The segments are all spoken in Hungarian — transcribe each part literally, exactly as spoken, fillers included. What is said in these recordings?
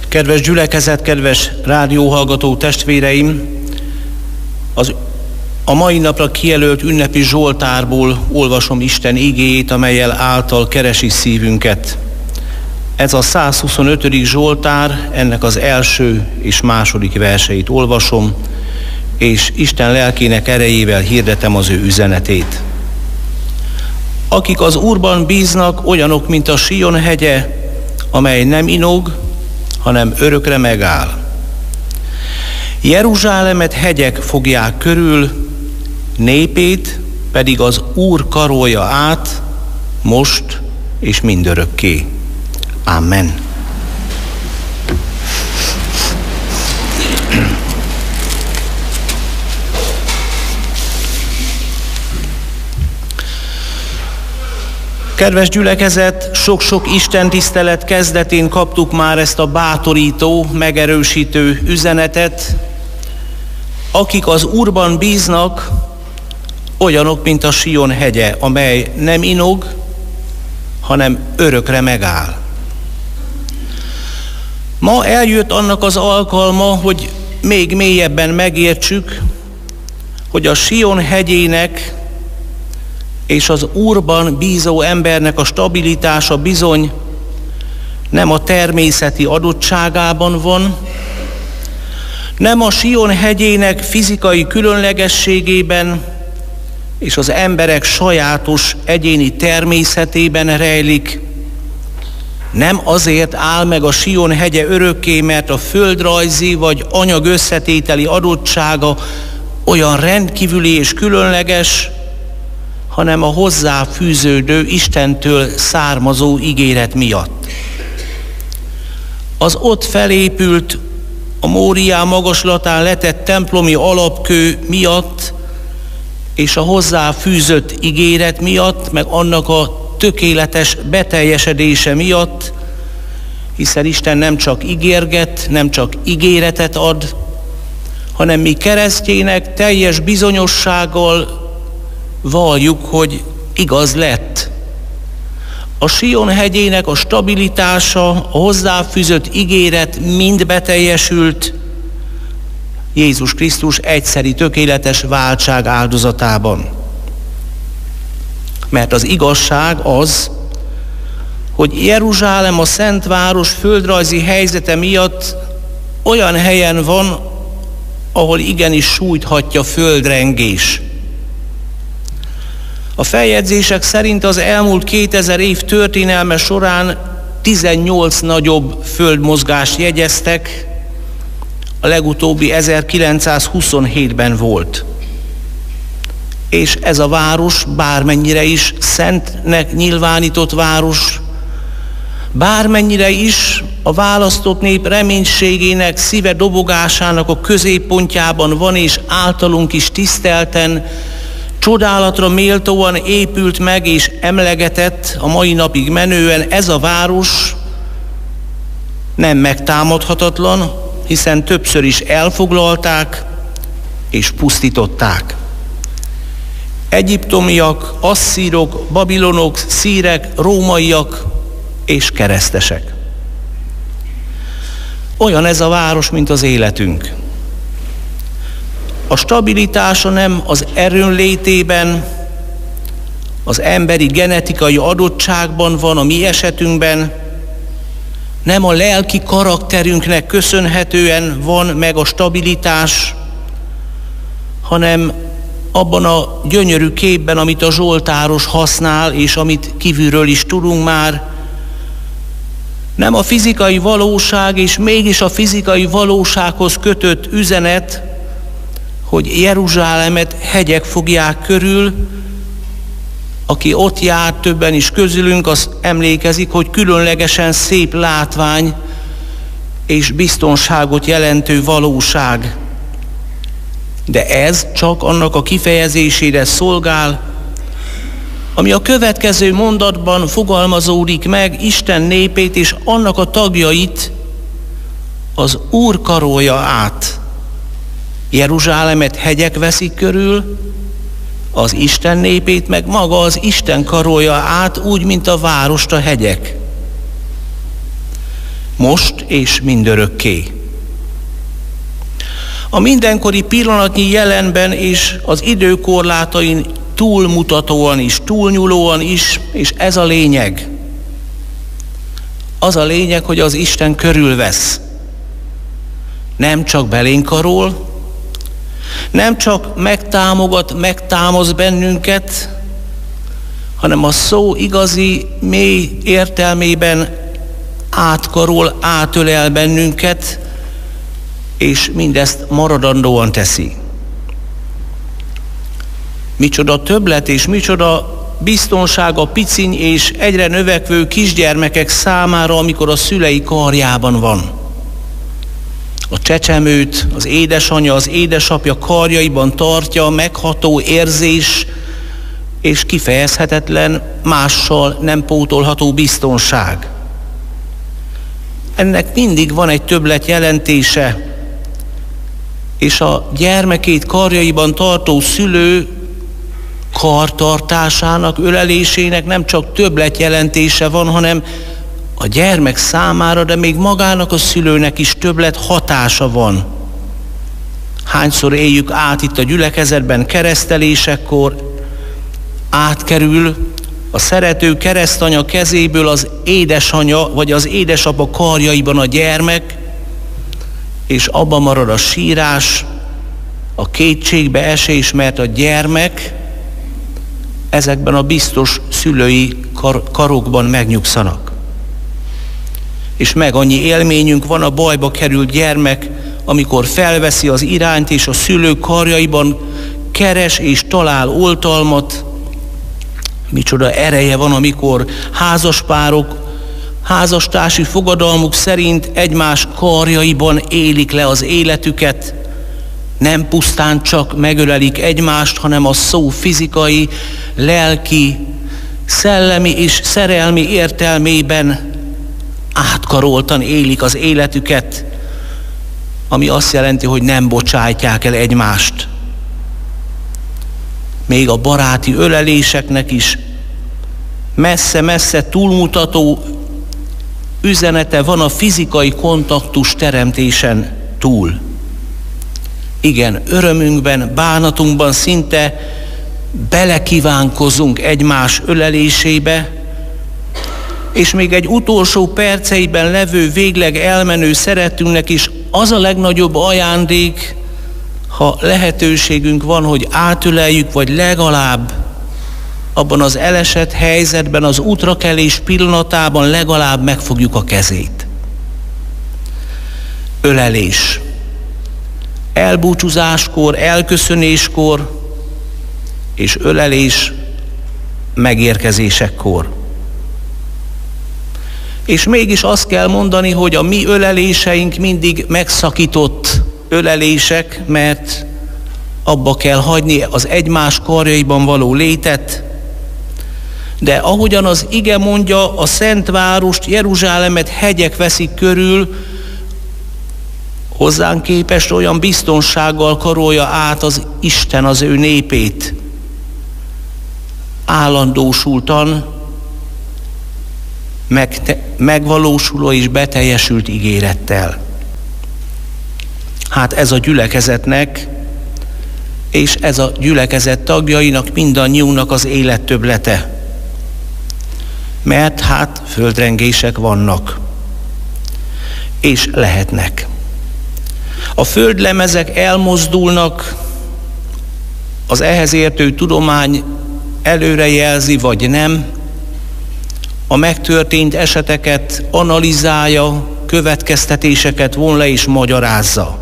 Kedves gyülekezet, kedves rádióhallgató testvéreim! Az a mai napra kijelölt ünnepi zsoltárból olvasom Isten igéjét, amellyel által keresi szívünket. Ez a százhuszonötödik zsoltár, ennek az első és második verseit olvasom, és Isten lelkének erejével hirdetem az ő üzenetét. Akik az Úrban bíznak, olyanok, mint a Sion hegye, amely nem inog, hanem örökre megáll. Jeruzsálemet hegyek fogják körül, népét pedig az Úr karolja át, most és mindörökké. Amen. Kedves gyülekezet, sok-sok istentisztelet kezdetén kaptuk már ezt a bátorító, megerősítő üzenetet. Akik az Úrban bíznak, olyanok, mint a Sion hegye, amely nem inog, hanem örökre megáll. Ma eljött annak az alkalma, hogy még mélyebben megértsük, hogy a Sion hegyének és az Úrban bízó embernek a stabilitása bizony nem a természeti adottságában van, nem a Sion hegyének fizikai különlegességében és az emberek sajátos egyéni természetében rejlik, nem azért áll meg a Sion hegye örökké, mert a földrajzi vagy anyag összetételi adottsága olyan rendkívüli és különleges, hanem a hozzá fűződő, Istentől származó ígéret miatt. Az ott felépült, a Móriá magaslatán letett templomi alapkő miatt, és a hozzá fűzött ígéret miatt, meg annak a tökéletes beteljesedése miatt, hiszen Isten nem csak ígérget, nem csak ígéretet ad, hanem mi keresztjének teljes bizonyossággal valljuk, hogy igaz lett. A Sion hegyének a stabilitása, a hozzáfűzött ígéret mind beteljesült Jézus Krisztus egyszeri tökéletes váltság áldozatában. Mert az igazság az, hogy Jeruzsálem a Szent Város földrajzi helyzete miatt olyan helyen van, ahol igenis sújthatja földrengés. A feljegyzések szerint az elmúlt kétezer év történelme során tizennyolc nagyobb földmozgást jegyeztek, a legutóbbi ezerkilencszázhuszonhétben volt. És ez a város bármennyire is szentnek nyilvánított város, bármennyire is a választott nép reménységének, szíve dobogásának a középpontjában van, és általunk is tisztelten, csodálatra méltóan épült meg és emlegetett a mai napig menően, ez a város nem megtámadhatatlan, hiszen többször is elfoglalták és pusztították. Egyiptomiak, asszírok, babilonok, szírek, rómaiak és keresztesek. Olyan ez a város, mint az életünk. A stabilitása nem az erőnlétében, az emberi genetikai adottságban van a mi esetünkben, nem a lelki karakterünknek köszönhetően van meg a stabilitás, hanem abban a gyönyörű képben, amit a zsoltáros használ, és amit kívülről is tudunk már, nem a fizikai valóság, és mégis a fizikai valósághoz kötött üzenet, hogy Jeruzsálemet hegyek fogják körül. Aki ott jár, többen is közülünk, az emlékezik, hogy különlegesen szép látvány és biztonságot jelentő valóság. De ez csak annak a kifejezésére szolgál, ami a következő mondatban fogalmazódik meg: Isten népét és annak a tagjait az Úr karolja át. Jeruzsálemet hegyek veszik körül, az Isten népét meg maga az Isten karolja át, úgy, mint a várost a hegyek. most és mindörökké. A mindenkori pillanatnyi jelenben és az időkorlátain túlmutatóan is, túlnyúlóan is, és ez a lényeg. Az a lényeg, hogy az Isten körülvesz. Nem csak belénk karol, nem csak megtámogat, megtámaszt bennünket, hanem a szó igazi, mély értelmében átkarol, átölel bennünket, és mindezt maradandóan teszi. Micsoda többlet és micsoda biztonság a piciny és egyre növekvő kisgyermekek számára, amikor a szülei karjában van. A csecsemőt az édesanyja, az édesapja karjaiban tartja a megható érzés és kifejezhetetlen, mással nem pótolható biztonság. Ennek mindig van egy többlet jelentése, és a gyermekét karjaiban tartó szülő kartartásának, ölelésének nem csak többlet jelentése van, hanem a gyermek számára, de még magának a szülőnek is többlet hatása van. Hányszor éljük át itt a gyülekezetben keresztelésekkor, átkerül a szerető keresztanya kezéből az édesanya vagy az édesapa karjaiban a gyermek, és abban marad a sírás, a kétségbe esés, mert a gyermek ezekben a biztos szülői kar- karokban megnyugszanak. És meg annyi élményünk van a bajba került gyermek, amikor felveszi az irányt, és a szülő karjaiban keres és talál oltalmat. Micsoda ereje van, amikor házaspárok házastársi fogadalmuk szerint egymás karjaiban élik le az életüket, nem pusztán csak megölelik egymást, hanem a szó fizikai, lelki, szellemi és szerelmi értelmében átkaroltan élik az életüket, ami azt jelenti, hogy nem bocsájtják el egymást. Még a baráti öleléseknek is messze-messze túlmutató üzenete van a fizikai kontaktus teremtésen túl. Igen, örömünkben, bánatunkban szinte belekívánkozunk egymás ölelésébe, és még egy utolsó perceiben levő, végleg elmenő szeretünknek is az a legnagyobb ajándék, ha lehetőségünk van, hogy átöleljük, vagy legalább abban az elesett helyzetben, az útrakelés pillanatában legalább megfogjuk a kezét. Ölelés. Elbúcsúzáskor, elköszönéskor, és ölelés megérkezésekkor. És mégis azt kell mondani, hogy a mi öleléseink mindig megszakított ölelések, mert abba kell hagyni az egymás karjaiban való létet, de ahogyan az ige mondja, a Szent Várost, Jeruzsálemet hegyek veszik körül, hozzánk képest olyan biztonsággal karolja át az Isten az ő népét. Állandósultan meg, megvalósuló és beteljesült ígérettel. Hát ez a gyülekezetnek, és ez a gyülekezet tagjainak, mindannyiunknak az élettöblete. Mert hát földrengések vannak, és lehetnek. A földlemezek elmozdulnak, az ehhez értő tudomány előrejelzi, vagy nem, a megtörtént eseteket analizálja, következtetéseket von le és magyarázza.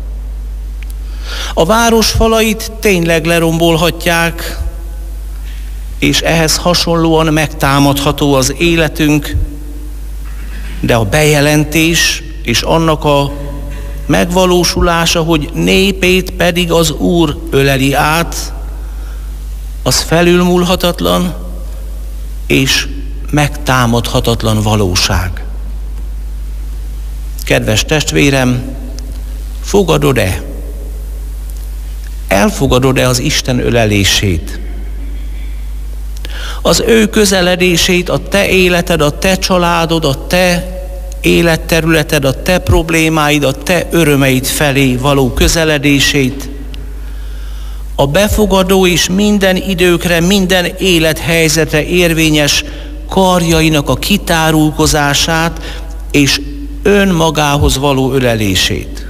A város falait tényleg lerombolhatják, és ehhez hasonlóan megtámadható az életünk, de a bejelentés és annak a megvalósulása, hogy népét pedig az Úr öleli át, az felülmúlhatatlan és megtámadhatatlan valóság. Kedves testvérem, fogadod-e? Elfogadod-e az Isten ölelését? Az ő közeledését a te életed, a te családod, a te életterületed, a te problémáid, a te örömeid felé való közeledését, a befogadó és minden időkre, minden élethelyzetre érvényes karjainak a kitárulkozását és önmagához való ölelését.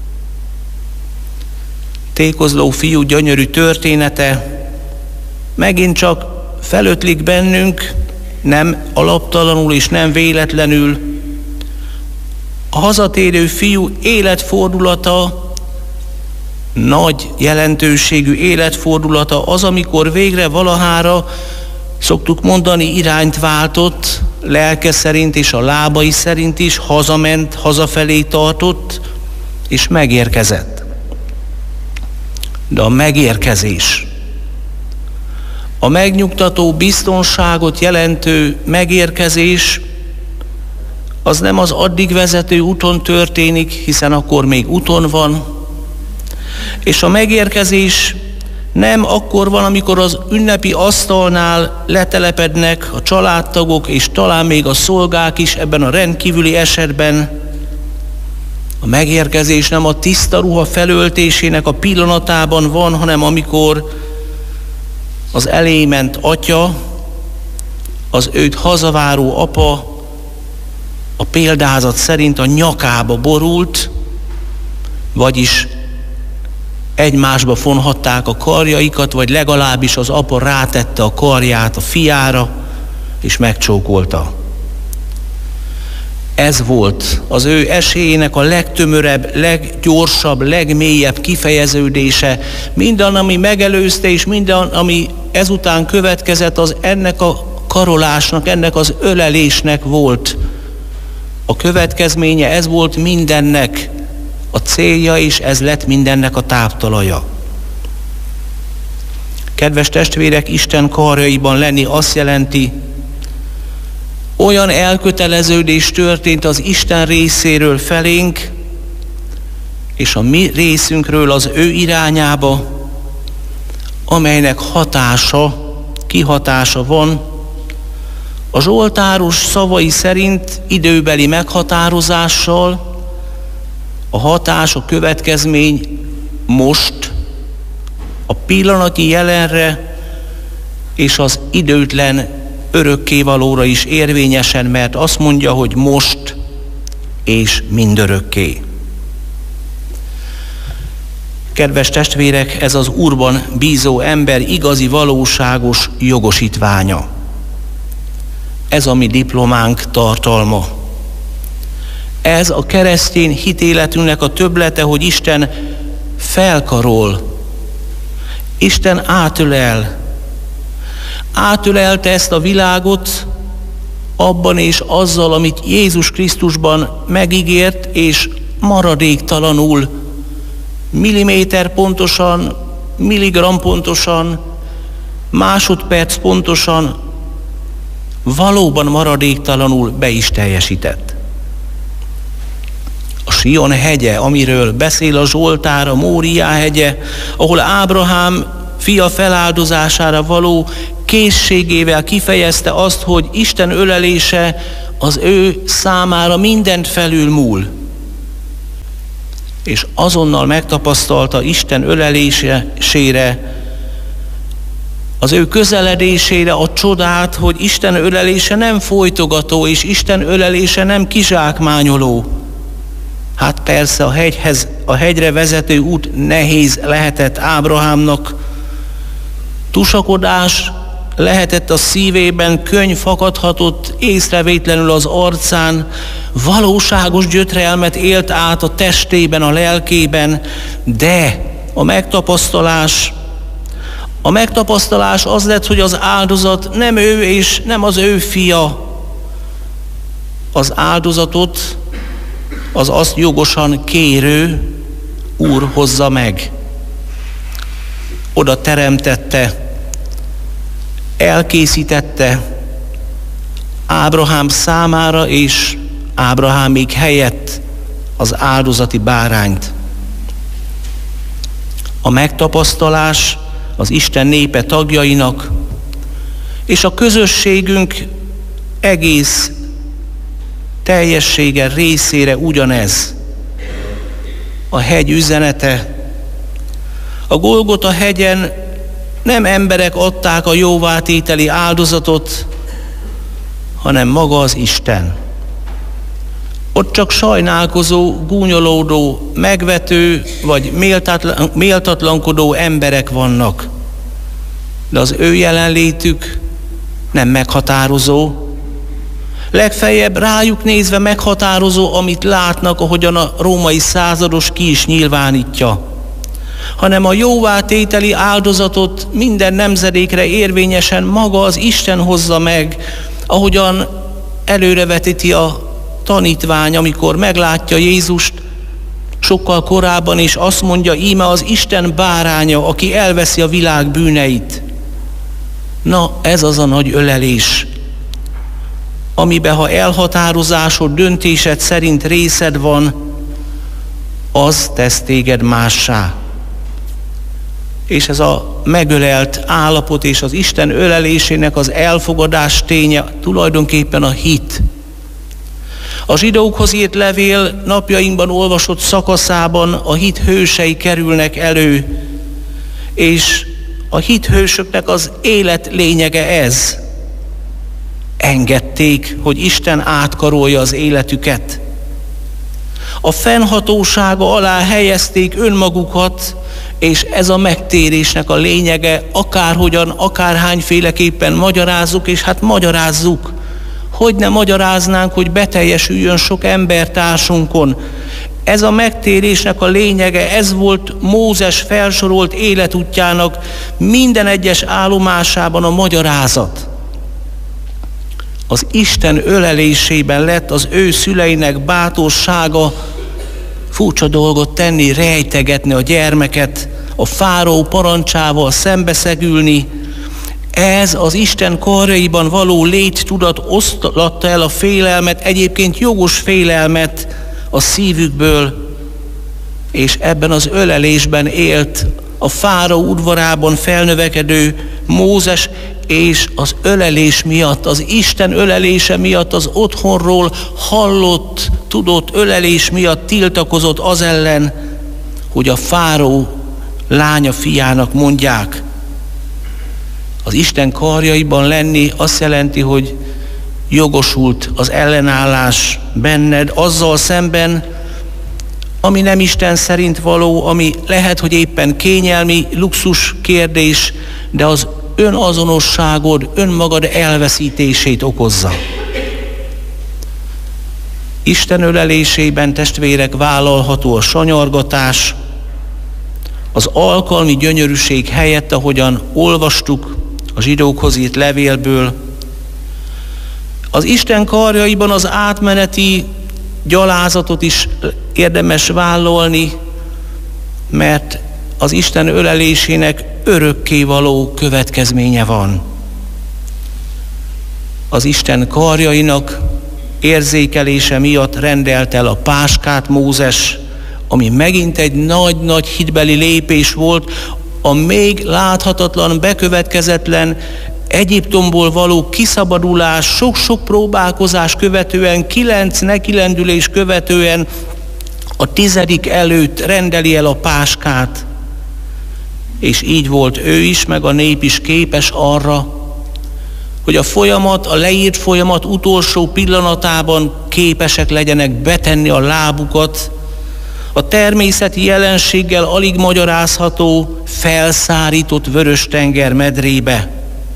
Tékozló fiú gyönyörű története megint csak felötlik bennünk, nem alaptalanul és nem véletlenül. A hazatérő fiú életfordulata, nagy jelentőségű életfordulata az, amikor végre valahára, szoktuk mondani, irányt váltott, lelke szerint és a lábai szerint is, hazament, hazafelé tartott, és megérkezett. De a megérkezés, a megnyugtató biztonságot jelentő megérkezés, az nem az addig vezető úton történik, hiszen akkor még úton van, és a megérkezés nem akkor van, amikor az ünnepi asztalnál letelepednek a családtagok, és talán még a szolgák is ebben a rendkívüli esetben. A megérkezés nem a tiszta ruha felöltésének a pillanatában van, hanem amikor az elé ment atya, az őt hazaváró apa a példázat szerint a nyakába borult, vagyis egymásba fonhatták a karjaikat, vagy legalábbis az apa rátette a karját a fiára, és megcsókolta. Ez volt az ő esélyének a legtömörebb, leggyorsabb, legmélyebb kifejeződése. Minden, ami megelőzte, és minden, ami ezután következett, az ennek a karolásnak, ennek az ölelésnek volt a következménye, ez volt mindennek a célja, és ez lett mindennek a táptalaja. Kedves testvérek, Isten karjaiban lenni azt jelenti, olyan elköteleződés történt az Isten részéről felénk, és a mi részünkről az ő irányába, amelynek hatása, kihatása van. A zsoltáros szavai szerint időbeli meghatározással a hatás, a következmény most, a pillanati jelenre és az időtlen örökkévalóra is érvényesen, mert azt mondja, hogy most és mindörökké. Kedves testvérek, ez az Úrban bízó ember igazi, valóságos jogosítványa. Ez a mi diplománk tartalma. Ez a keresztény hitéletünknek a többlete, hogy Isten felkarol, Isten átölel, átölelte ezt a világot abban és azzal, amit Jézus Krisztusban megígért, és maradéktalanul, milliméter pontosan, milligram pontosan, másodperc pontosan, valóban maradéktalanul be is teljesített. A Sion hegye, amiről beszél a Zsoltár, a Móriá hegye, ahol Ábrahám fia feláldozására való készségével kifejezte azt, hogy Isten ölelése az ő számára mindent felülmúl. És azonnal megtapasztalta Isten ölelésére, az ő közeledésére a csodát, hogy Isten ölelése nem folytogató, és Isten ölelése nem kizsákmányoló. Hát persze a hegyhez, a hegyre vezető út nehéz lehetett Ábrahámnak, tusakodás lehetett a szívében, könny fakadhatott észrevétlenül az arcán, valóságos gyötrelmet élt át a testében, a lelkében, de a megtapasztalás, a megtapasztalás az lett, hogy az áldozat nem ő és nem az ő fia. Az áldozatot az azt jogosan kérő Úr hozza meg. Oda teremtette, elkészítette Ábrahám számára és Ábrahámék helyett az áldozati bárányt. A megtapasztalás az Isten népe tagjainak és a közösségünk egész teljessége részére ugyanez. A hegy üzenete. A Golgota hegyen nem emberek adták a jóvátételi áldozatot, hanem maga az Isten. Ott csak sajnálkozó, gúnyolódó, megvető vagy méltatlan, méltatlankodó emberek vannak. De az ő jelenlétük nem meghatározó. Legfeljebb rájuk nézve meghatározó, amit látnak, ahogyan a római százados ki is nyilvánítja. Hanem a jóvátételi áldozatot minden nemzedékre érvényesen maga az Isten hozza meg, ahogyan előrevetíti a tanítvány, amikor meglátja Jézust sokkal korábban, és azt mondja, íme az Isten báránya, aki elveszi a világ bűneit. Na, ez az a nagy ölelés, amiben ha elhatározásod, döntésed szerint részed van, az tesz téged mássá. És ez a megölelt állapot és az Isten ölelésének az elfogadás ténye tulajdonképpen a hit. A zsidókhoz írt levél napjainkban olvasott szakaszában a hit hősei kerülnek elő, és a hit hősöknek az élet lényege ez. Engedték, hogy Isten átkarolja az életüket. A fennhatósága alá helyezték önmagukat, és ez a megtérésnek a lényege, akárhogyan, akárhányféleképpen magyarázzuk, és hát magyarázzuk. Hogy ne magyaráznánk, hogy beteljesüljön sok embertársunkon. Ez a megtérésnek a lényege, ez volt Mózes felsorolt életútjának minden egyes állomásában a magyarázat. Az Isten ölelésében lett az ő szüleinek bátorsága furcsa dolgot tenni, rejtegetni a gyermeket, a fáraó parancsával szembeszegülni. Ez az Isten karjaiban való léttudat oszlatta el a félelmet, egyébként jogos félelmet a szívükből, és ebben az ölelésben élt a fáraó udvarában felnövekedő Mózes, és az ölelés miatt, az Isten ölelése miatt, az otthonról hallott, tudott ölelés miatt tiltakozott az ellen, hogy a fáraó lánya fiának mondják. Az Isten karjaiban lenni azt jelenti, hogy jogosult az ellenállás benned azzal szemben, ami nem Isten szerint való, ami lehet, hogy éppen kényelmi luxus kérdés, de az önazonosságod, önmagad elveszítését okozza. Isten ölelésében, testvérek, vállalható a sanyargatás, az alkalmi gyönyörűség helyett, ahogyan olvastuk a zsidókhoz írt levélből. Az Isten karjaiban az átmeneti gyalázatot is érdemes vállalni, mert az Isten ölelésének örökkévaló következménye van. Az Isten karjainak érzékelése miatt rendelt el a páskát Mózes, ami megint egy nagy-nagy hitbeli lépés volt, a még láthatatlan, bekövetkezetlen Egyiptomból való kiszabadulás, sok-sok próbálkozás követően, kilenc nekilendülés követően a tizedik előtt rendeli el a páskát, és így volt ő is, meg a nép is képes arra, hogy a folyamat, a leírt folyamat utolsó pillanatában képesek legyenek betenni a lábukat a természeti jelenséggel alig magyarázható, felszárított Vörös-tenger medrébe,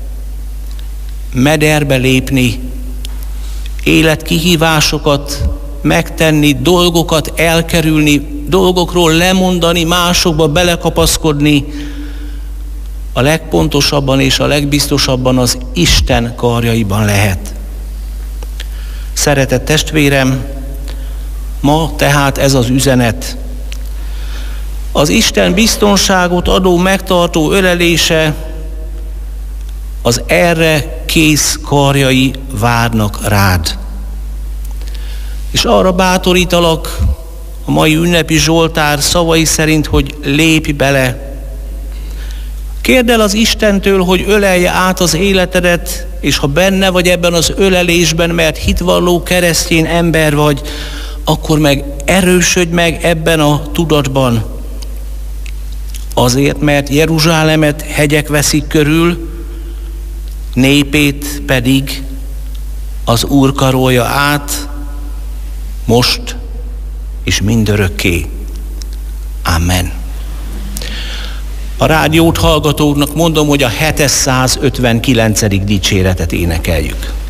mederbe lépni, életkihívásokat megtenni, dolgokat elkerülni, dolgokról lemondani, másokba belekapaszkodni, a legpontosabban és a legbiztosabban az Isten karjaiban lehet. Szeretett testvérem, ma tehát ez az üzenet. Az Isten biztonságot adó, megtartó ölelése, az erre kész karjai várnak rád. És arra bátorítalak a mai ünnepi Zsoltár szavai szerint, hogy lépj bele. Kérd el az Istentől, hogy ölelje át az életedet, és ha benne vagy ebben az ölelésben, mert hitvalló keresztény ember vagy, akkor meg erősödj meg ebben a tudatban. Azért, mert Jeruzsálemet hegyek veszik körül, népét pedig az Úr karolja át, most és mindörökké. Amen. A rádiót hallgatóknak mondom, hogy a hétszázötvenkilencedik dicséretet énekeljük.